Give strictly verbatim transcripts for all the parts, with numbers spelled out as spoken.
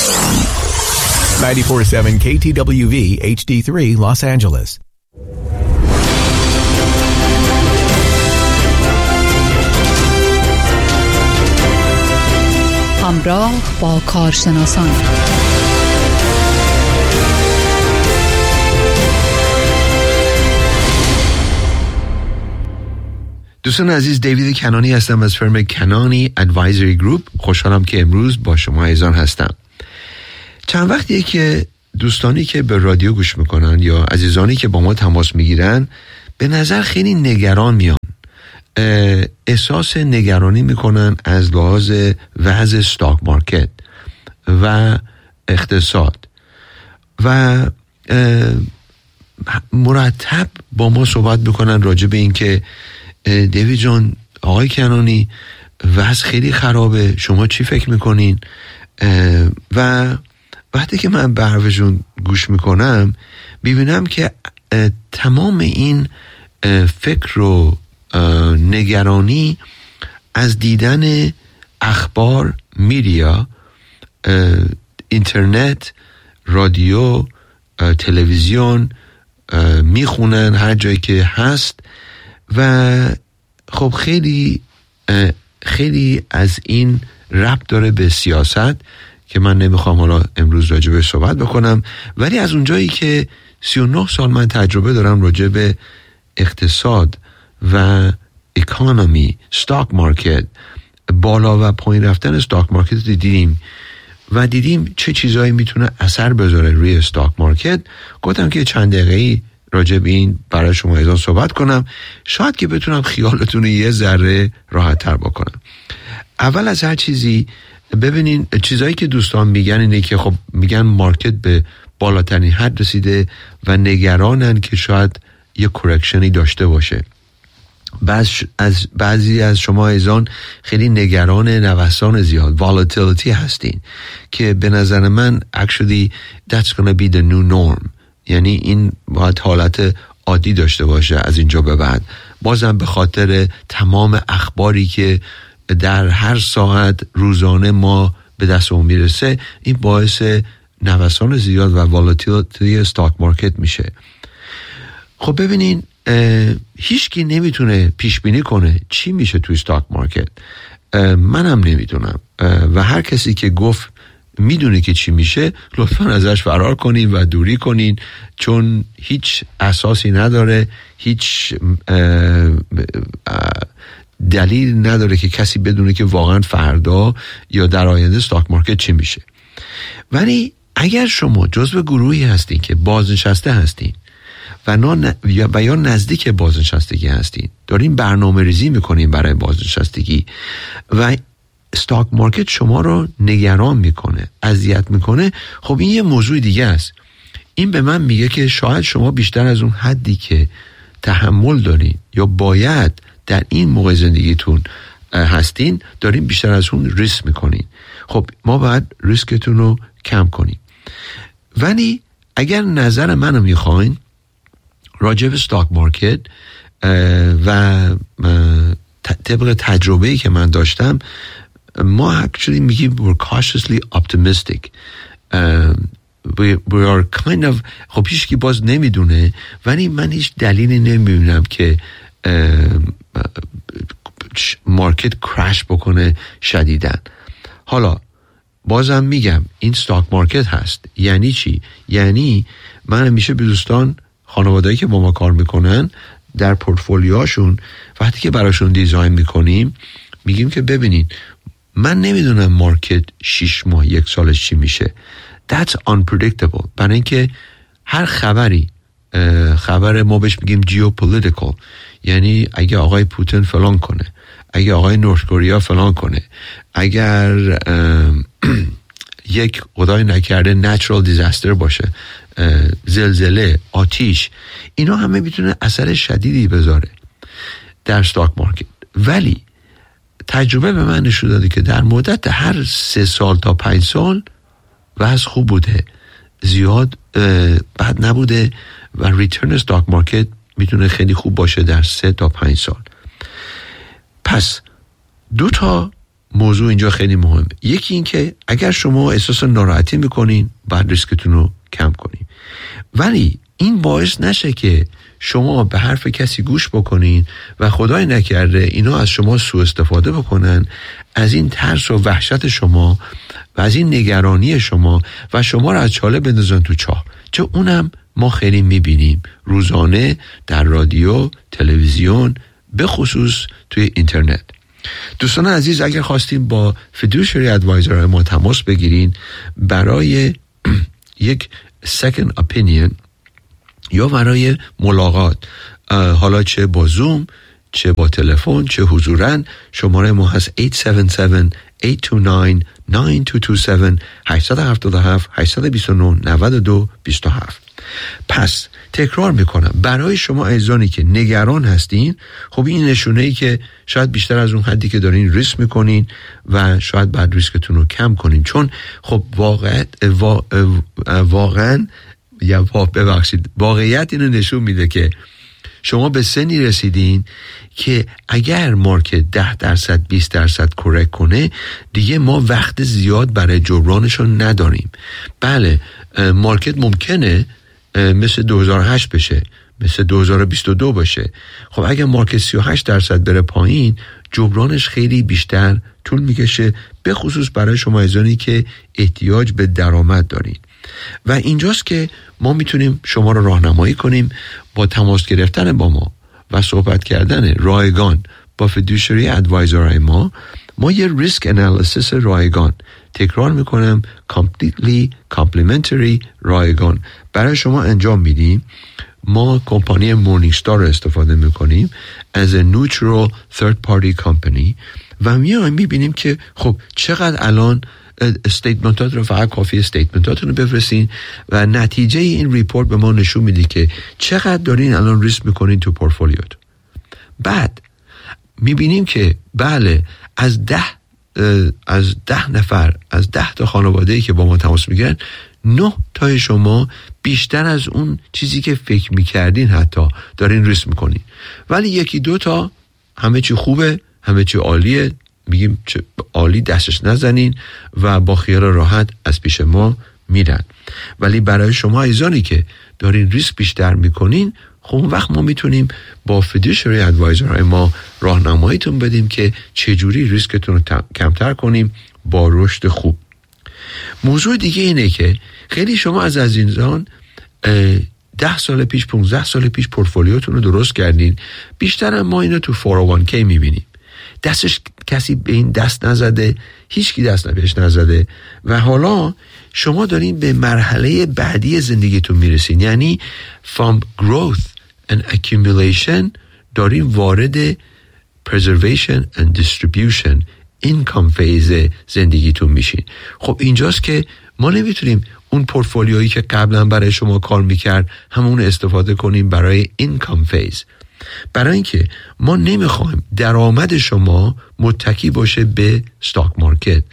ninety-four point seven K T W V H D three Los Angeles. همراه با کارشناسان دوستان عزیز، دیوید کنانی هستم از فرم کنانی ادوایزری گروپ. خوشحالم که امروز با شما ایزان هستم. چند وقتیه که دوستانی که به رادیو گوش میکنن یا عزیزانی که با ما تماس میگیرن به نظر خیلی نگران میان، احساس نگرانی میکنن از لحاظ وضع استاک مارکت و اقتصاد و مرتب با ما صحبت میکنن راجع به این که دیوید جان، آقای کنانی، وضع خیلی خرابه، شما چی فکر میکنین؟ و وقتی که من به حرفشون گوش میکنم ببینم که تمام این فکر و نگرانی از دیدن اخبار، میدیا، اینترنت، رادیو، تلویزیون میخونن هر جایی که هست و خب خیلی خیلی از این ربط داره به سیاست که من نمیخوام حالا امروز راجع به صحبت بکنم، ولی از اونجایی که سی و نه سال من تجربه دارم راجع به اقتصاد و اکانومی، ستاک مارکت، بالا و پایین رفتن ستاک مارکت دیدیم و دیدیم چه چیزایی میتونه اثر بذاره روی ستاک مارکت. گفتم که چند دقیقه‌ای راجع به این برای شما ایزان صحبت کنم، شاید که بتونم خیالتون یه ذره راحت تر بکنم. اول از هر چیزی ببینین چیزایی که دوستان میگن اینه که خب میگن مارکت به بالاترین حد رسیده و نگرانن که شاید یه کرکشنی داشته باشه. بعض از بعضی از شما ایزان خیلی نگران نوسان زیاد، volatility هستین که به نظر من actually that's gonna be the new norm، یعنی این باید حالت عادی داشته باشه از اینجا به بعد. بازم به خاطر تمام اخباری که در هر ساعت روزانه ما به دستمون میرسه، این باعث نوسان زیاد و والاتیلیتی استاک مارکت میشه. خب ببینین هیچ کی نمیتونه پیش بینی کنه چی میشه توی استاک مارکت، منم نمیتونم و هر کسی که گفت میدونه که چی میشه لطفا ازش فرار کنین و دوری کنین، چون هیچ اساسی نداره، هیچ اه اه دلیل نداره که کسی بدونه که واقعا فردا یا در آینده استاک مارکت چی میشه. ولی اگر شما جزو گروهی هستین که بازنشسته هستین و, ن... و یا نزدیک بازنشستگی هستین، دارین برنامه ریزی میکنین برای بازنشستگی و استاک مارکت شما رو نگران میکنه، اذیت میکنه، خب این یه موضوع دیگه است. این به من میگه که شاید شما بیشتر از اون حدی که تحمل دارین یا باید در این موقع زندگیتون هستین دارین بیشتر از اون ریسک میکنین. خب ما باید ریسکتون رو کم کنیم. ولی اگر نظر منو میخواین راجع به استاک مارکت و طبق تجربه‌ای که من داشتم، ما actually میگیم we're cautiously optimistic. uh, we, we are kind of خب هیچ کی باز نمیدونه، ولی من هیچ دلیلی نمیبینم که مارکت کرش بکنه شدیداً. حالا بازم میگم این استاک مارکت هست. یعنی چی؟ یعنی من همیشه به دوستان، خانواده‌ای که با ما کار میکنن، در پورتفولیوهاشون وقتی که براشون دیزاین میکنیم میگیم که ببینین من نمیدونم مارکت شش ماه یک سالش چی میشه. That's unpredictable. برای اینکه هر خبری، خبر ما بهش میگیم geopolitical، یعنی اگه آقای پوتین فلان کنه، اگه آقای نورث کره فلان کنه، اگر یک خدای نکرده natural disaster باشه، زلزله، آتیش، اینا همه میتونه اثر شدیدی بذاره در استاک مارکت. ولی تجربه به من نشون داده که در مدت هر سه سال تا پنج سال وضع خوب بوده، زیاد بد نبوده و ریترن استاک مارکت میتونه خیلی خوب باشه در سه تا پنج سال. پس دو تا موضوع اینجا خیلی مهمه. یکی این که اگر شما احساس ناراحتی میکنین بعد ریسکتون رو کم کنین، ولی این باعث نشه که شما به حرف کسی گوش بکنین و خدای نکرده اینا از شما سوء استفاده بکنن، از این ترس و وحشت شما و از این نگرانی شما و شما رو از چاله بندازن تو چاه. چه اونم ما خیلی میبینیم روزانه در رادیو، تلویزیون، به خصوص توی اینترنت. دوستان عزیز، اگر خواستیم با فیدوشری ادوایزر ما تماس بگیرین برای یک second opinion یا برای ملاقات، حالا چه با زوم چه با تلفن چه حضوراً، شماره ما هست هشت هفت هفت، هشت دو نه، نه دو دو هفت، هشت هفت هفت، هشت دو نه، نه دو دو هفت. پس تکرار میکنم، برای شما عزیزانی که نگران هستین، خب این نشونه ای که شاید بیشتر از اون حدی که دارین ریسک میکنین و شاید بعد ریسکتون رو کم کنین، چون خب واقع وا... واقعا یا ببخشید واقعیت اینو نشون میده که شما به سنی رسیدین که اگر مارکت ده درصد بیست درصد کرک کنه دیگه ما وقت زیاد برای جبرانشون نداریم. بله مارکت ممکنه مثل دو هزار و هشت بشه، مثل دو هزار و بیست و دو باشه. خب اگر مارکت سی و هشت درصد بره پایین جبرانش خیلی بیشتر طول میکشه، به خصوص برای شما عزیزانی که احتیاج به درآمد دارین. و اینجاست که ما میتونیم شما رو راهنمایی کنیم با تماس گرفتن با ما و صحبت کردن رایگان با فیدوشری ادوایزرهای ما. ما یه ریسک انالیسیس رایگان، تکرار میکنم completely complimentary رایگان برای شما انجام میدیم. ما کمپانی مورنینگستار رو استفاده میکنیم as a neutral third party company و میایم میبینیم که خب چقدر الان استیتمنتات رو، فقط کافی استیتمنتاتون رو بفرستین و نتیجه این ریپورت به ما نشون میده که چقدر دارین الان ریسک میکنین تو پورتفولیوت. بعد میبینیم که بله از ده از ده نفر از ده تا خانواده‌ای که با ما تماس میگیرن، نه تای شما بیشتر از اون چیزی که فکر میکردین حتی دارین ریسک میکنین، ولی یکی دو تا همه چی خوبه، همه چی عالیه، میگیم عالی دستش نزنین و با خیال راحت از پیش ما میرن. ولی برای شما عزیزانی که دارین ریسک بیشتر میکنین، خب اون وقت ما میتونیم با فیدوشری ادوایزرهای ما راهنماییتون بدیم که چجوری ریسکتون رو کمتر کنیم با رشد خوب. موضوع دیگه اینه که خیلی شما از عزیزان ده سال پیش پونزده سال پیش پورتفولیوتون رو درست کردین، بیشتر هم ما اینو تو فور او وان کی میبینیم، دستش کسی به این دست نزده، هیچ کی دست بهش نزده و حالا شما دارین به مرحله بعدی زندگیتون میرسین، یعنی from growth and accumulation دارین وارد preservation and distribution income phase زندگیتون میشین. خب اینجاست که ما نمیتونیم اون پورتفولیویی که قبلا برای شما کار میکرد همون استفاده کنیم برای income phase، برای اینکه ما نمیخوایم درآمد شما متکی باشه به استاک مارکت،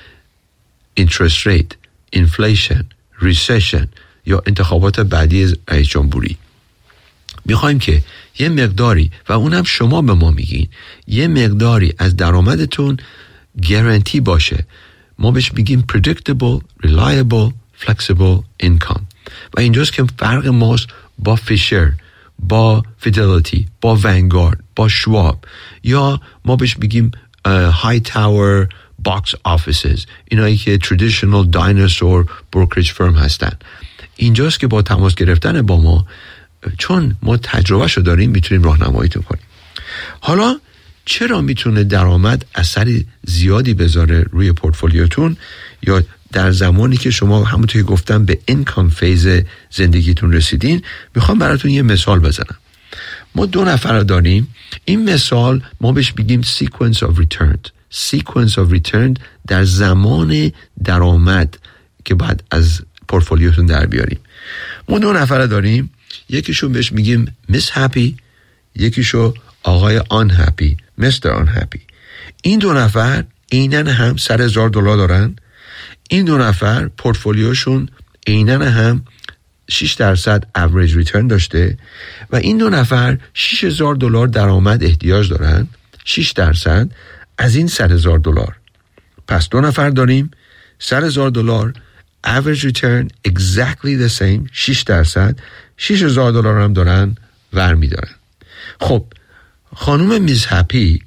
اینترست ریت، اینفلیشن، ریسیشن یا انتخابات بعدی رئیس جمهوری. میخوایم که یه مقداری، و اونم شما به ما میگین، یه مقداری از درآمدتون گارانتی باشه. ما بهش میگیم predictable, reliable, flexible income. و اینجاست که فرق ماست با فیشر، با فیدلیتی، با ونگارد، با شواب، یا ما بهش میگیم های تاور باکس آفیسز، اینایی که traditional dinosaur brokerage firm هستن. اینجاست که با تماس گرفتن با ما، چون ما تجربه شو داریم، میتونیم راهنماییتون کنیم. حالا چرا میتونه درآمد اثری زیادی بذاره روی پورتفولیوتون، یا در زمانی که شما همونطور که گفتم به اینکام فیز زندگیتون رسیدین؟ میخوام براتون یه مثال بزنم. ما دو نفر داریم، این مثال ما بهش بگیم sequence of return. sequence of return در زمان درآمد که بعد از پورتفولیوتون در بیاریم. ما دو نفر داریم، یکیشون بهش میگیم میس هپی، یکیشو آقای آن هپی، مستر آن هپی. این دو نفر عیناً هم صد هزار دلار دارن. این دو نفر پورتفولیوشون عیناً هم شش درصد average return داشته و این دو نفر شش هزار دلار درآمد احتیاج دارن، شش درصد از این صد هزار دلار. پس دو نفر داریم، صد هزار دلار، average return exactly the same، شش درصد، شش هزار دلار هم دارن ور میدارن. خب خانم میز هپی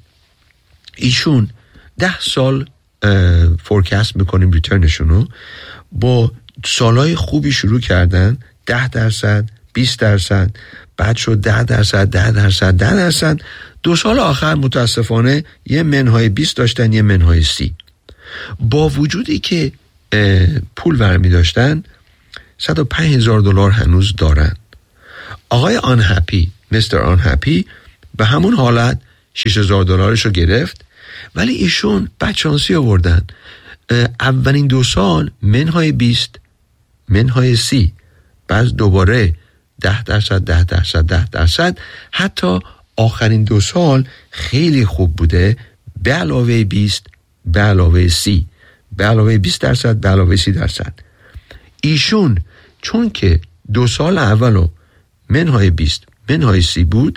ایشون ده سال فورکست میکنیم ریترنشونو، با سالهای خوبی شروع کردن، ده درصد، بیست درصد، بعد شد ده درصد، ده درصد، ده درصد. دو سال آخر متاسفانه یه منهای بیست داشتن، یه منهای سی. با وجودی که پول ورمی داشتن، صد و پنج هزار دلار هنوز دارن. آقای آن هپی، مستر آن هپی، به همون حالت شش هزار دلارش رو گرفت، ولی ایشون بچانسی آوردن. اولین دو سال منهای بیست، منهای سی، بعد دوباره ده درصد، ده درصد، ده درصد، حتی آخرین دو سال خیلی خوب بوده، به علاوه بیست، به علاوه سی، به علاوه بیست درصد، به علاوه سی درصد. ایشون چون که دو سال اولو منهای بیست، منهای سی بود،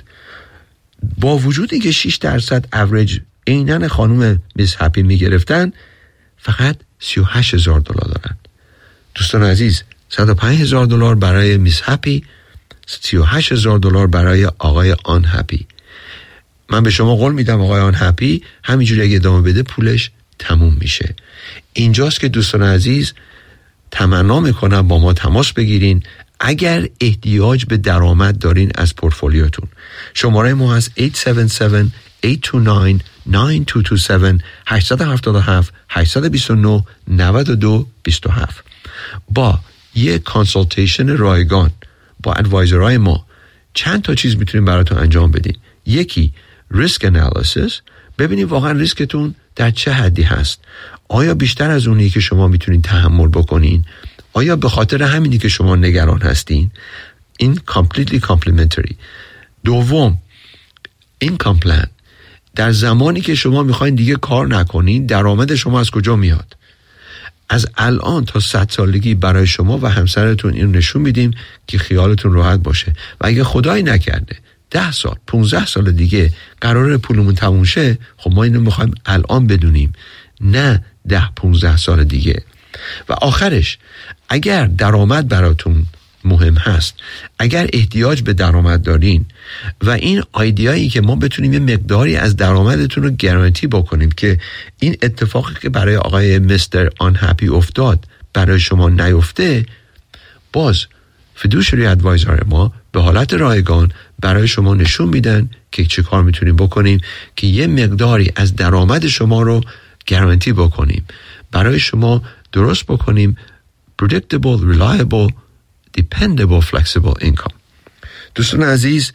با وجودی که شش درصد اوریج اینن خانم میز هپی میگرفتن، فقط سی و هشت هزار دلار دارن. دوستان عزیز، صد و پنج هزار دلار برای میز هپی، سی و هشت هزار دلار برای آقای آن هپی. من به شما قول میدم آقای آن هپی همینجوری اگه ادامه بده پولش تموم میشه. اینجاست که دوستان عزیز تمنا میکنم با ما تماس بگیرین اگر احتیاج به درآمد دارین از پورتفولیوتون. شماره ما هست هشت هفت هفت، هشت دو نه، نه دو دو هفت، هشت هفت هفت، هشت دو نه، نه دو دو هفت. با یک کانسالتیشن رایگان با ادوایزرهای ما چند تا چیز میتونیم براتون انجام بدیم. یکی ریسک انالیسیس، ببینید واقعا ریسکتون در چه حدی هست. آیا بیشتر از اونی که شما میتونین تحمل بکنین؟ آیا به خاطر همینی که شما نگران هستین؟ این completely complementary. دوم income plan، در زمانی که شما میخواین دیگه کار نکنین درآمد شما از کجا میاد؟ از الان تا صد سالگی برای شما و همسرتون این نشون میدیم که خیالتون راحت باشه و اگه خدایی نکرده ده سال، پونزده سال دیگه قرار پولمون تموم شه، خب ما اینو میخوایم الان بدونیم، نه ده پونزده سال دیگه. و آخرش اگر درآمد براتون مهم هست، اگر احتیاج به درآمد دارین و این ایده‌ای که ما بتونیم یه مقداری از درآمدتون رو گارانتی بکنیم که این اتفاقی که برای آقای مستر آن هپی افتاد برای شما نیفته، باز فیدوشری ادوایزر ما به حالت رایگان برای شما نشون میدن که چه کار میتونیم بکنیم که یه مقداری از درآمد شما رو گارانتی بکنیم، برای شما درست بکنیم predictable, reliable, dependable, flexible income. دوستان عزیز،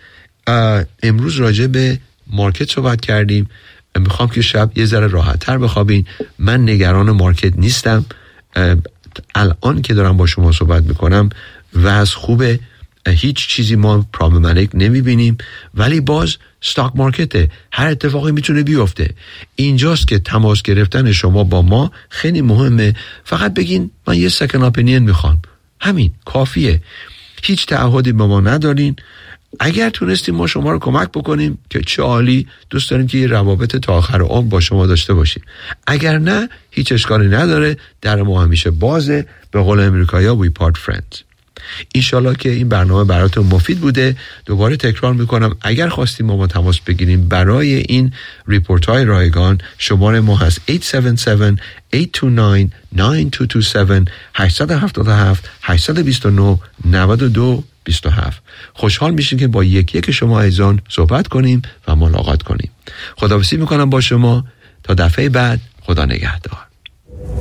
امروز راجع به مارکت صحبت کردیم. میخوام که شب یه ذره راحت تر بخوابین. من نگران مارکت نیستم. الان که دارم با شما صحبت میکنم وضع خوبه، هیچ چیزی ما پرابلماتیک نمیبینیم، ولی باز استاک مارکته، هر اتفاقی میتونه بیفته. اینجاست که تماس گرفتن شما با ما خیلی مهمه. فقط بگین من یه سکن اپینین میخوام، همین کافیه. هیچ تعهدی با ما ندارین. اگر تونستیم ما شما رو کمک بکنیم که چه عالی، دوست داریم که یه روابط تا آخر عمر با شما داشته باشیم. اگر نه هیچ اشکالی نداره، در ما همیشه بازه. به قول امریکایی‌ها we part friends. انشالله که این برنامه براتون مفید بوده. دوباره تکرار میکنم اگر خواستیم ما, ما تماس بگیریم برای این ریپورت های رایگان، شماره ما هست هشت هفت هفت، هشت دو نه، نه دو دو هفت، هشت هفت هفت، هشت دو نه، نه دو دو هفت. خوشحال میشیم که با یکی یک شما عزیزان صحبت کنیم و ملاقات کنیم. خداحافظی میکنم با شما تا دفعه بعد. خدا نگهدار.